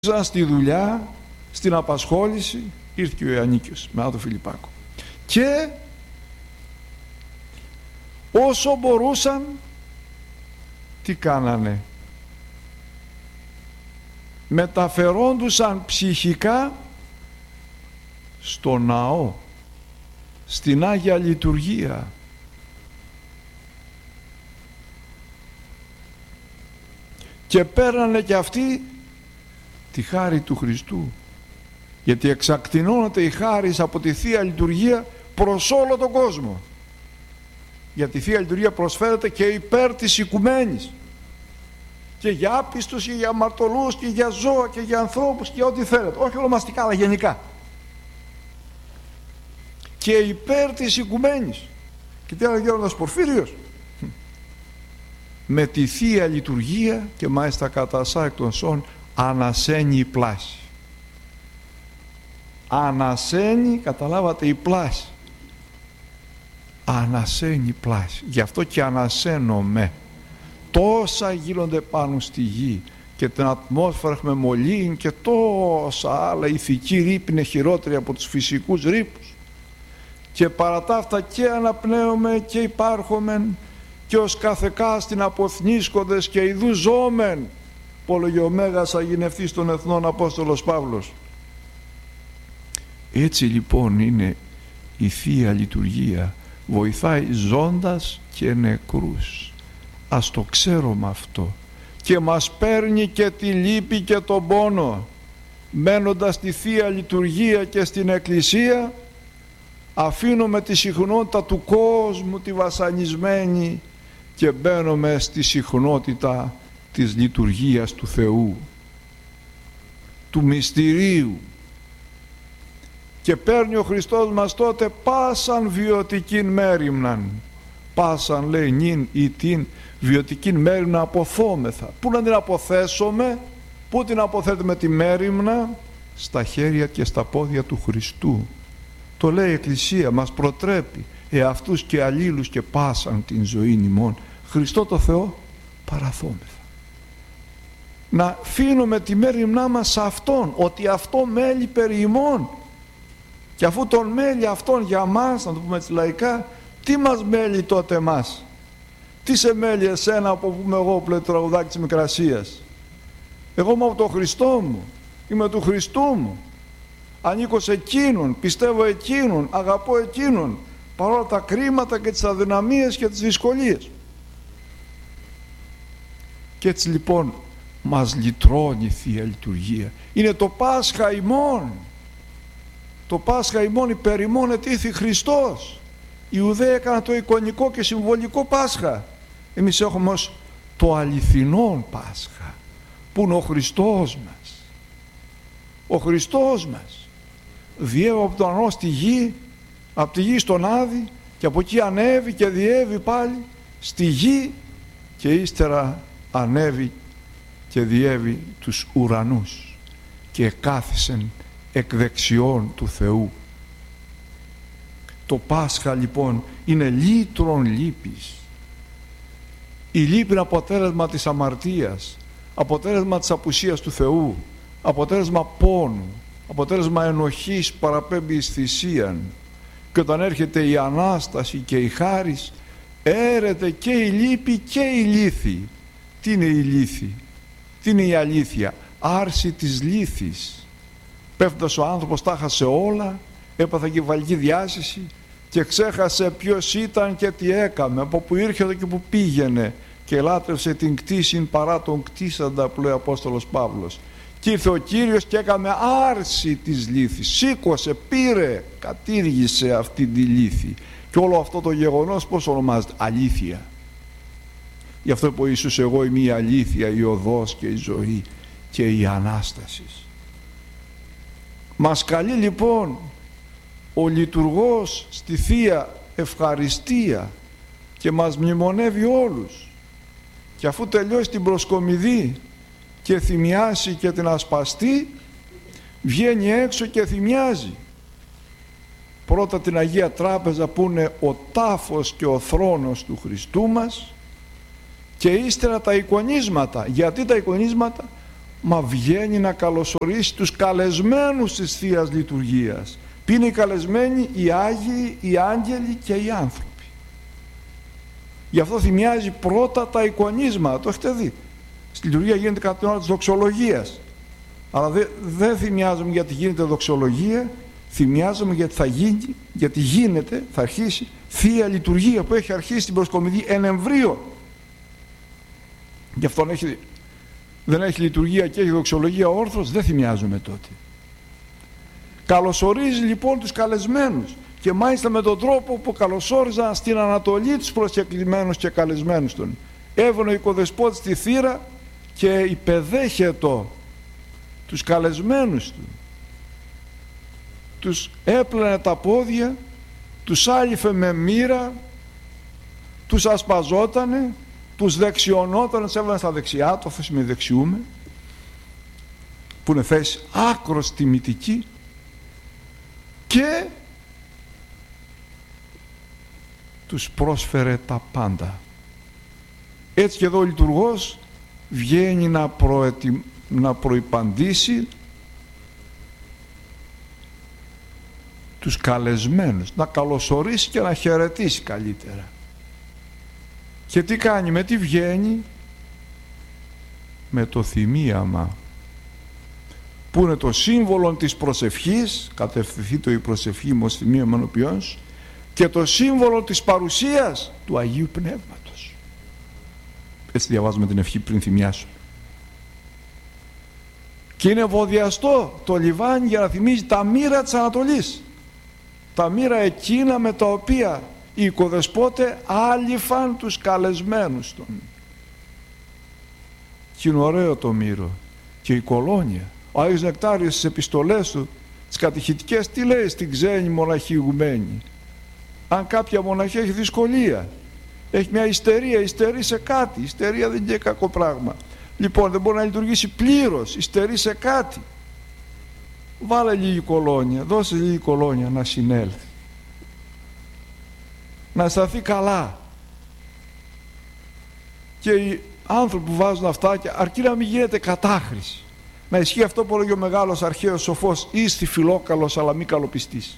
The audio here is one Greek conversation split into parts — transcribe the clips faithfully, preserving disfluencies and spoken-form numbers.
στη δουλειά, στην απασχόληση, ήρθε και ο Ιωαννίκιος με τον Φιλιππάκο και όσο μπορούσαν τι κάνανε, μεταφερόντουσαν ψυχικά στο ναό, στην Άγια Λειτουργία. Και παίρνανε και αυτοί τη χάρη του Χριστού, γιατί εξακτηνώνεται η χάρις από τη Θεία Λειτουργία προς όλο τον κόσμο, γιατί η Θεία Λειτουργία προσφέρεται και υπέρ της οικουμένης και για άπιστους και για αμαρτωλούς και για ζώα και για ανθρώπους και ό,τι θέλετε, όχι ονομαστικά αλλά γενικά, και υπέρ της οικουμένης. Και τι έλεγε ο Γέροντας Πορφύριος, με τη Θεία Λειτουργία και μάλιστα κατά ασά εκ των σών ανασένει η πλάση. Ανασένει, καταλάβατε, η πλάση. Ανασένει η πλάση. Γι' αυτό και ανασένομαι. Τόσα γίνονται πάνω στη γη και την ατμόσφαιρα έχουμε μολύν και τόσα άλλα. Η ηθική ρήπη είναι χειρότερη από τους φυσικούς ρήπους. Και παρά τα αυτά και αναπνέουμε και υπάρχομεν και ως καθεκάστην αποθνίσκοντες και ειδού ζώμεν, πόλογε ο Μέγας Αγινευτής των Εθνών Απόστολος Παύλος. Έτσι λοιπόν είναι η Θεία Λειτουργία, βοηθάει ζώντας και νεκρούς. Ας το ξέρουμε αυτό και μας παίρνει και τη λύπη και τον πόνο. Μένοντας στη Θεία Λειτουργία και στην Εκκλησία, αφήνουμε τη συχνότητα του κόσμου τη βασανισμένη και μπαίνουμε στη συχνότητα της λειτουργίας του Θεού, του μυστηρίου, και παίρνει ο Χριστός μας τότε πάσαν βιωτικήν μέριμναν. Πάσαν, λέει, νυν ή την βιωτικήν μέριμνα αποθόμεθα. Πού να την αποθέσουμε, πού την αποθέτουμε τη μέριμνα? Στα χέρια και στα πόδια του Χριστού. Το λέει η Εκκλησία, μας προτρέπει, εαυτούς και αλλήλους και πάσαν την ζωή ημών Χριστό το Θεό παραθόμεθα. Να φύνουμε τη μέριμνά μας σε Αυτόν, ότι αυτό μέλει περί ημών. Και αφού τον μέλει Αυτόν για μας, να το πούμε έτσι λαϊκά, τι μας μέλει τότε εμάς? Τι σε μέλει εσένα από που είμαι εγώ, που λέει το τραγουδάκι της Μικρασίας? Εγώ είμαι από τον Χριστό μου, είμαι του Χριστού μου, ανήκω σε Εκείνον, πιστεύω Εκείνον, αγαπώ Εκείνον, παρόλα τα κρίματα και τις αδυναμίες και τις δυσκολίες. Και έτσι λοιπόν μας λυτρώνει η Θεία Λειτουργία. Είναι το Πάσχα ημών. Το Πάσχα ημών υπέρ ημών ετήθη Χριστός. Οι Ιουδαίοι έκαναν το εικονικό και συμβολικό Πάσχα. Εμείς έχουμε ως το αληθινόν Πάσχα, που είναι ο Χριστός μας. Ο Χριστός μας διέβη από τον ουρανό στη γη, από τη γη στον Άδη, και από εκεί ανέβη και διέβη πάλι στη γη και ύστερα ανέβη και διέβη τους ουρανούς και κάθισεν εκ δεξιών του Θεού. Το Πάσχα λοιπόν είναι λύτρον λύπης. Η λύπη είναι αποτέλεσμα της αμαρτίας, αποτέλεσμα της απουσίας του Θεού, αποτέλεσμα πόνου, αποτέλεσμα ενοχής παραπέμπει εις θυσίαν. Και όταν έρχεται η Ανάσταση και η χάρις, έρεται και η λύπη και η λύθη. Τι είναι η λύθη? Τι είναι η αλήθεια? Άρση της λύθης. Πέφτοντας ο άνθρωπος τα χάσε όλα, έπαθε κεφαλική διάσηση και ξέχασε ποιος ήταν και τι έκαμε, από που ήρχε και που πήγαινε, και λάτρευσε την κτήσιν παρά τον κτήσαντα, που λέει ο Απόστολος Παύλος. Και ήρθε ο Κύριος και έκαμε άρση της λύθης, σήκωσε, πήρε, κατήργησε αυτή τη λύθη. Και όλο αυτό το γεγονός πώς ονομάζεται? Αλήθεια. Γι' αυτό είπε ο Ιησούς, εγώ είμαι η αλήθεια, η οδός και η ζωή και η Ανάσταση. Μας καλεί λοιπόν ο λειτουργός στη Θεία Ευχαριστία και μας μνημονεύει όλους. Και αφού τελειώσει την προσκομιδή και θυμιάσει και την ασπαστεί, βγαίνει έξω και θυμιάζει. Πρώτα την Αγία Τράπεζα που είναι ο τάφος και ο θρόνος του Χριστού μας, και ύστερα τα εικονίσματα. Γιατί τα εικονίσματα? μα βγαίνει να καλωσορίσει τους καλεσμένους της Θείας Λειτουργίας. Ποιοι είναι οι καλεσμένοι? Οι Άγιοι, οι Άγγελοι και οι άνθρωποι. Γι' αυτό θυμιάζει πρώτα τα εικονίσματα, το έχετε δει. Στη λειτουργία γίνεται κατά την ώρα της δοξολογίας. Αλλά δεν δε θυμιάζουμε γιατί γίνεται δοξολογία, θυμιάζουμε γιατί θα γίνει, γιατί γίνεται, θα αρχίσει Θεία Λειτουργία που έχει αρχίσει την προσκομιδή εν εμβρίο. Γι' αυτό έχει, δεν έχει λειτουργία και έχει δοξολογία όρθρος, δεν θυμιάζουμε τότε. Καλωσορίζει λοιπόν τους καλεσμένους και μάλιστα με τον τρόπο που καλωσόριζαν στην Ανατολή τους προσκεκλημένους και καλεσμένους των. Έβαινε ο οικοδεσπότης στη θύρα και υπεδέχετο τους καλεσμένους του. Τους έπλαινε τα πόδια, τους άλυφε με μοίρα, τους ασπαζότανε, τους δεξιωνότανε, τους έβαλαν στα δεξιά, το αυτό σημαίνει δεξιούμε, που είναι θέση άκρος τιμητική, και τους πρόσφερε τα πάντα. Έτσι και εδώ ο λειτουργός βγαίνει να, προετοι... να προϋπαντήσει τους καλεσμένους, να καλωσορίσει και να χαιρετήσει καλύτερα. Και τι κάνει, με τι βγαίνει? Με το θυμίαμα, που είναι το σύμβολο της προσευχής, κατευθυνθεί το η προσευχή μου ως θυμίαμα ενώπιόν, και το σύμβολο της παρουσίας του Αγίου Πνεύματος. Έτσι διαβάζουμε την ευχή πριν θυμιάσουμε. Και είναι ευωδιαστό το λιβάνι για να θυμίζει τα μοίρα της Ανατολής, τα μοίρα εκείνα με τα οποία οι οικοδεσπότες άλυφαν τους καλεσμένους των. Και είναι ωραίο το μύρο και η κολόνια. Ο Άγιος Νεκτάριος στις επιστολές του, τις κατηχητικές, τι λέει στην ξένη μοναχή ηγουμένη? Αν κάποια μοναχή έχει δυσκολία, έχει μια ιστερία, ιστερεί σε κάτι, η ιστερία δεν είναι κακό πράγμα. Λοιπόν, δεν μπορεί να λειτουργήσει πλήρως, ιστερεί σε κάτι. Βάλε λίγη κολόνια, δώσε λίγη κολόνια να συνέλθει, να σταθεί καλά. Και οι άνθρωποι που βάζουν αυτά, αρκεί να μην γίνεται κατάχρηση. Να ισχύει αυτό που έλεγε ο μεγάλος αρχαίος σοφός, «Ήστι φιλόκαλος αλλά μη καλοπιστής».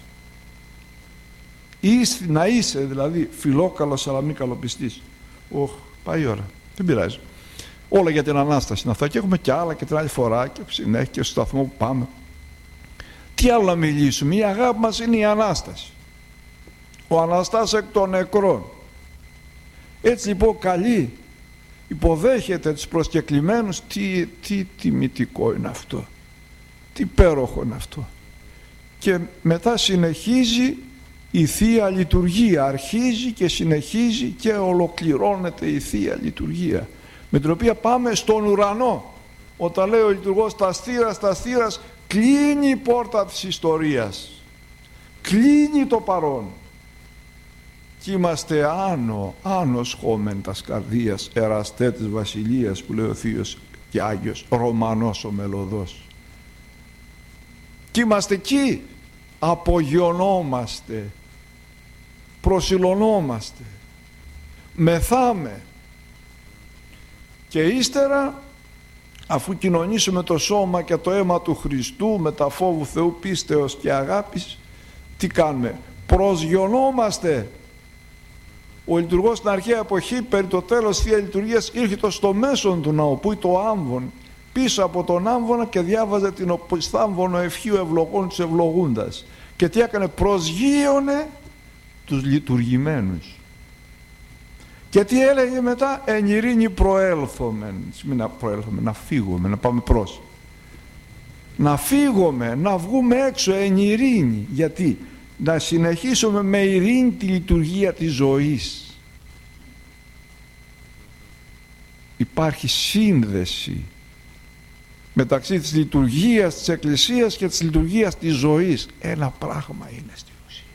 Ήστι, να είσαι δηλαδή φιλόκαλος αλλά μη καλοπιστής. Οχ, πάει η ώρα, δεν πειράζει. Όλα για την Ανάσταση είναι αυτά, και έχουμε και άλλα και την άλλη φορά και συνέχεια και στο σταθμό που πάμε. Τι άλλο να μιλήσουμε? Η αγάπη μας είναι η Ανάσταση. Ο Αναστάς εκ των νεκρών. Έτσι λοιπόν καλεί, υποδέχεται τους προσκεκλημένους. Τι, τι τιμητικό είναι αυτό, τι υπέροχο είναι αυτό. Και μετά συνεχίζει η Θεία Λειτουργία, αρχίζει και συνεχίζει και ολοκληρώνεται η Θεία Λειτουργία, με την οποία πάμε στον ουρανό. Όταν λέει ο λειτουργός «τα στήρας, τα στήρας», κλείνει η πόρτα της ιστορίας, κλείνει το παρόν, και είμαστε άνω, άνω σχόμεν τας καρδίας, εραστέ της βασιλείας, που λέει ο Θείος και Άγιος Ρωμανός ο Μελωδός. Και είμαστε εκεί, απογειωνόμαστε, προσιλωνόμαστε, μεθάμε, και ύστερα, αφού κοινωνήσουμε το σώμα και το αίμα του Χριστού με τα φόβου Θεού, πίστεως και αγάπης, τι κάνουμε? Προσγειωνόμαστε. Ο λειτουργός στην αρχαία εποχή, περί το τέλος Θεία Λειτουργίας, ήρθε στο μέσον του ναού, που είναι το άμβον, πίσω από τον άμβονα, και διάβαζε την οπισθάμβονο ευχείο ευλογών τους ευλογούντας. Και τι έκανε? Προσγείωνε τους λειτουργημένους. Και τι έλεγε μετά? Εν ειρήνη προέλθομεν. Μην να προέλθουμε, να φύγουμε, να πάμε προς. Να φύγουμε, να βγούμε έξω εν ειρήνη. Γιατί? Να συνεχίσουμε με ειρήνη τη λειτουργία της ζωής. Υπάρχει σύνδεση μεταξύ της λειτουργίας της Εκκλησίας και της λειτουργίας της ζωής. Ένα πράγμα είναι στη ουσία.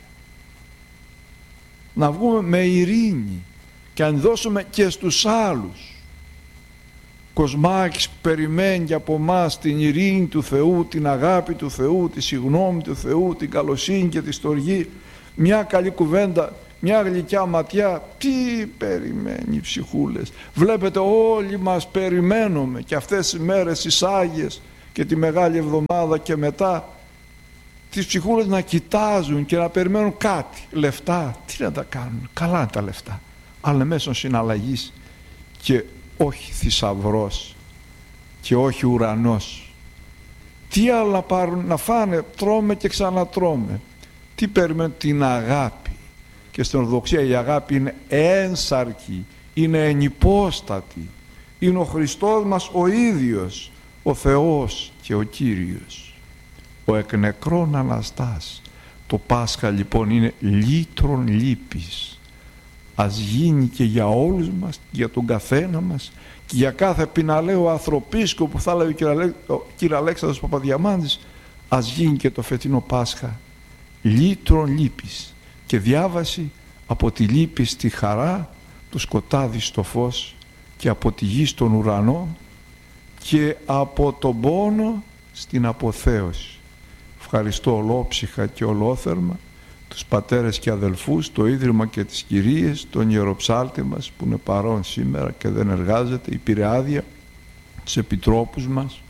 Να βγούμε με ειρήνη και αν δώσουμε και στους άλλους. Κοσμάκης που περιμένει από εμάς την ειρήνη του Θεού, την αγάπη του Θεού, τη συγνώμη του Θεού, την καλοσύνη και τη στοργή, μια καλή κουβέντα μια γλυκιά ματιά, τι περιμένει οι ψυχούλες. Βλέπετε, όλοι μας περιμένουμε και αυτές τις μέρες τις Άγιες και τη Μεγάλη Εβδομάδα και μετά, τις ψυχούλες να κοιτάζουν και να περιμένουν κάτι, λεφτά. Τι να τα κάνουν, καλά είναι τα λεφτά, αλλά μέσω συναλλαγής και όχι θησαυρός και όχι ουρανός. Τι άλλο να πάρουν, να φάνε, τρώμε και ξανατρώμε. Τι περιμένουν? Την αγάπη. Και στην Ορθοδοξία η αγάπη είναι ένσαρκη, είναι ενυπόστατη. Είναι ο Χριστός μας ο ίδιος, ο Θεός και ο Κύριος. Ο εκ νεκρών Αναστάς. Το Πάσχα λοιπόν είναι λύτρον λύπης. Ας γίνει και για όλους μας, για τον καθένα μας και για κάθε πιναλαίο ανθρωπίσκο που θα λέει ο κ. Αλέξανδρος Παπαδιαμάντης, ας γίνει και το φετινό Πάσχα λύτρον λύπης και διάβαση από τη λύπη στη χαρά, το σκοτάδι στο φως και από τη γη στον ουρανό και από τον πόνο στην αποθέωση. Ευχαριστώ ολόψυχα και ολόθερμα τους πατέρες και αδελφούς, το Ίδρυμα και τις κυρίες, τον ιεροψάλτη μας που είναι παρόν σήμερα και δεν εργάζεται, η πήρε τους επιτρόπους μας,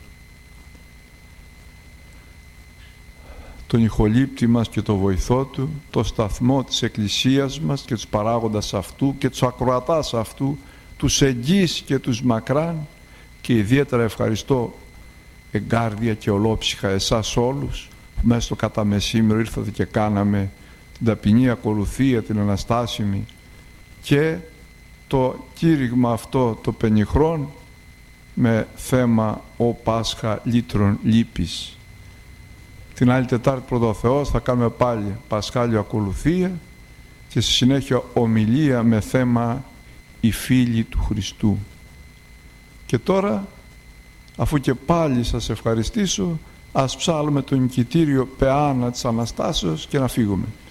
τον ηχολήπτη μας και το βοηθό του, το σταθμό της Εκκλησίας μας και τους παράγοντας αυτού και τους ακροατάς αυτού, τους εγγύς και τους μακράν, και ιδιαίτερα ευχαριστώ εγκάρδια και ολόψυχα εσάς όλους που μέσα στο καταμεσήμερο ήρθατε και κάναμε την ταπεινή ακολουθία, την Αναστάσιμη και το κήρυγμα αυτό το πενιχρόν με θέμα «Ο Πάσχα λύτρον λύπης». Την άλλη Τετάρτη πρώτα ο Θεός θα κάνουμε πάλι Πασχάλιο ακολουθία και στη συνέχεια ομιλία με θέμα «Οι φίλοι του Χριστού». Και τώρα, αφού και πάλι σας ευχαριστήσω, ας ψάλουμε το νικητήριο Πεάνα της Αναστάσεως και να φύγουμε.